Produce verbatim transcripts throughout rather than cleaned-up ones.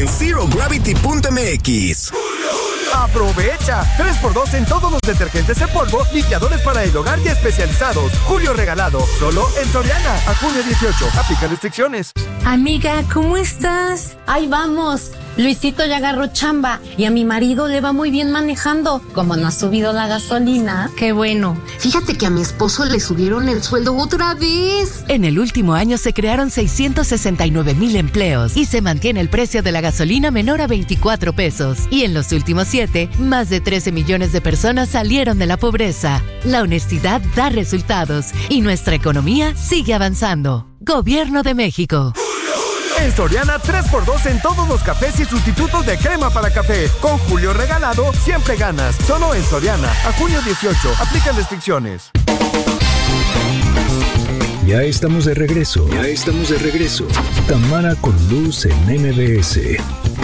en zero gravity punto m x. ¡Aprovecha! tres por dos en todos los detergentes en polvo, limpiadores para el hogar y especializados. Julio regalado, solo en Soriana. A junio dieciocho. Aplica restricciones. Amiga, ¿cómo estás? Ahí vamos. Luisito ya agarró chamba y a mi marido le va muy bien manejando. Como no ha subido la gasolina. Qué bueno. Fíjate que a mi esposo le subieron el sueldo otra vez. En el último año se crearon seiscientos sesenta y nueve mil empleos y se mantiene el precio de la gasolina menor a veinticuatro pesos. Y en los últimos siete, más de trece millones de personas salieron de la pobreza. La honestidad da resultados y nuestra economía sigue avanzando. Gobierno de México. En Soriana, tres por dos en todos los cafés y sustitutos de crema para café. Con Julio regalado, siempre ganas. Solo en Soriana. A junio dieciocho. Aplican restricciones. Ya estamos de regreso. Ya estamos de regreso. Tamara con Luz en M B S.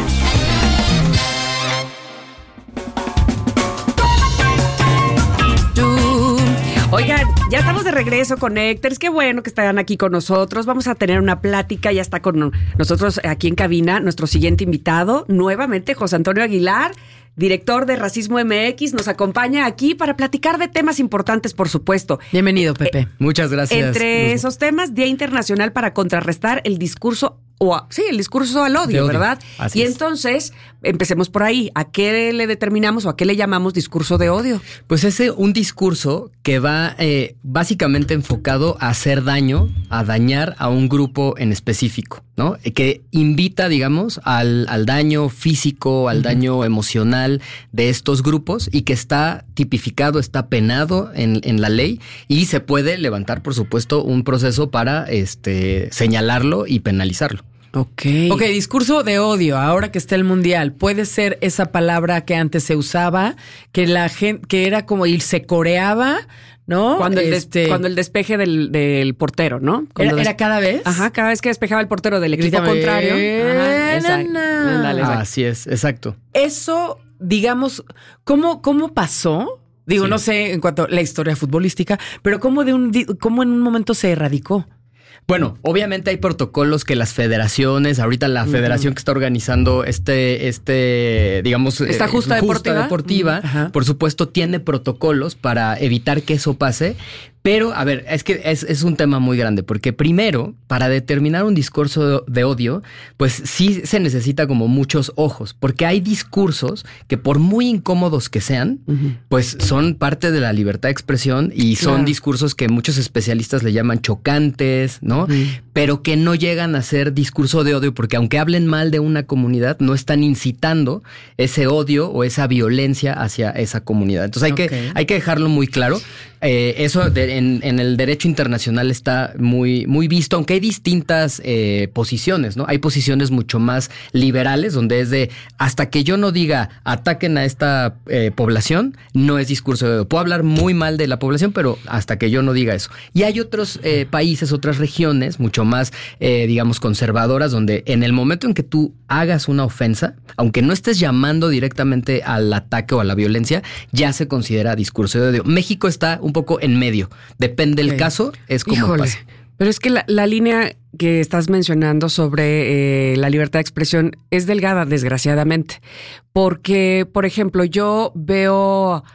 Oigan, ya estamos de regreso con Héctor. Qué bueno que están aquí con nosotros. Vamos a tener una plática. Ya está con nosotros aquí en cabina nuestro siguiente invitado, nuevamente José Antonio Aguilar, director de Racismo M X. Nos acompaña aquí para platicar de temas importantes, por supuesto. Bienvenido, Pepe. Eh, Muchas gracias. Entre Luz. Esos temas, Día Internacional para contrarrestar el discurso o a, sí, el discurso al odio, odio. ¿verdad? Así y es. Entonces, empecemos por ahí. ¿A qué le determinamos o a qué le llamamos discurso de odio? Pues es un discurso que va eh, básicamente enfocado a hacer daño, a dañar a un grupo en específico, ¿no? Que invita, digamos, al, al daño físico, al uh-huh. daño emocional de estos grupos y que está tipificado, está penado en, en la ley y se puede levantar, por supuesto, un proceso para este, señalarlo y penalizarlo. Ok. Ok, discurso de odio, ahora que está el mundial, puede ser esa palabra que antes se usaba, que la gente, que era como ir, se coreaba, ¿no? Cuando el, este... des, cuando el despeje del, del portero, ¿no? ¿Era, des... ¿Era cada vez? Ajá, cada vez que despejaba el portero del equipo Grítame, contrario. Eh, Ajá, na, na. Dale, dale. Así es, exacto. Eso, digamos, ¿cómo, cómo pasó? Digo, sí. no sé en cuanto a la historia futbolística, pero ¿cómo, de un, cómo en un momento se erradicó? Bueno, obviamente hay protocolos que las federaciones, ahorita la federación uh-huh. que está organizando este, este, digamos, esta justa, eh, justa deportiva, deportiva uh-huh. por supuesto, tiene protocolos para evitar que eso pase. Pero, a ver, es que es, es un tema muy grande, porque primero, para determinar un discurso de odio, pues sí se necesita como muchos ojos, porque hay discursos que por muy incómodos que sean, uh-huh. pues son parte de la libertad de expresión y son claro. discursos que muchos especialistas le llaman chocantes, ¿no? Uh-huh. Pero que no llegan a ser discurso de odio, porque aunque hablen mal de una comunidad, no están incitando ese odio o esa violencia hacia esa comunidad. Entonces hay, okay. que, hay que dejarlo muy claro. Eh, eso de, en, en el derecho internacional está muy, muy visto, aunque hay distintas eh, posiciones, ¿no? Hay posiciones mucho más liberales, donde es de hasta que yo no diga ataquen a esta eh, población, no es discurso de odio. Puedo hablar muy mal de la población, pero hasta que yo no diga eso. Y hay otros eh, países, otras regiones, mucho más, eh, digamos, conservadoras, donde en el momento en que tú hagas una ofensa, aunque no estés llamando directamente al ataque o a la violencia, ya se considera discurso de odio. México está un poco en medio. Depende del okay. caso, es como Híjole. pasa. Pero es que la, la línea que estás mencionando sobre eh, la libertad de expresión es delgada, desgraciadamente. Porque, por ejemplo, yo veo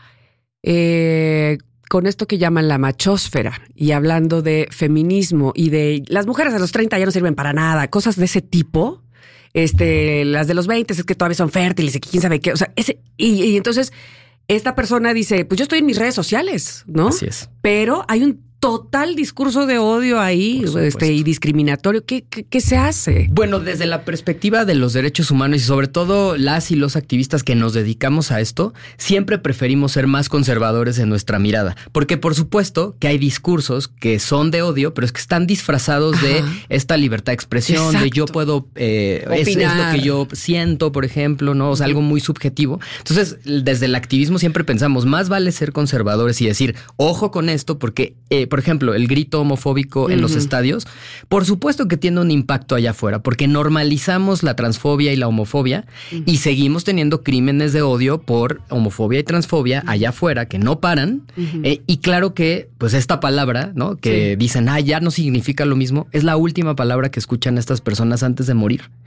eh, con esto que llaman la machósfera y hablando de feminismo y de las mujeres a los treinta ya no sirven para nada, cosas de ese tipo. Este, las de los veinte es que todavía son fértiles y quién sabe qué. O sea, ese, y, y entonces esta persona dice, pues yo estoy en mis redes sociales, ¿no? Así es. Pero hay un total discurso de odio ahí este, y discriminatorio. ¿Qué, qué, ¿Qué se hace? Bueno, desde la perspectiva de los derechos humanos y sobre todo las y los activistas que nos dedicamos a esto, siempre preferimos ser más conservadores en nuestra mirada. Porque por supuesto que hay discursos que son de odio, pero es que están disfrazados Ajá. de esta libertad de expresión, Exacto. de yo puedo, eh, es, es lo que yo siento, por ejemplo, ¿no? O sea, algo muy subjetivo. Entonces, desde el activismo siempre pensamos, más vale ser conservadores y decir, ojo con esto, porque eh, por ejemplo, el grito homofóbico uh-huh. en los estadios, por supuesto que tiene un impacto allá afuera, porque normalizamos la transfobia y la homofobia uh-huh. y seguimos teniendo crímenes de odio por homofobia y transfobia uh-huh. allá afuera que no paran. Uh-huh. Eh, y claro que, pues esta palabra, ¿no? Que sí. dicen, ah, ya no significa lo mismo, es la última palabra que escuchan estas personas antes de morir.